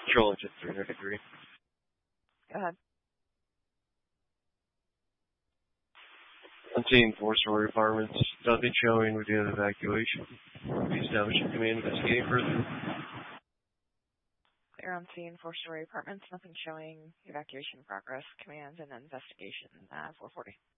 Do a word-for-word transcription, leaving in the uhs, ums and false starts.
Control engine three hundred degree. Go ahead. I'm seeing four-story apartments. Nothing showing with the evacuation. We establish a command investigating further. Clear on scene, four-story apartments. Nothing showing. Evacuation progress. Command and investigation. Uh, four forty.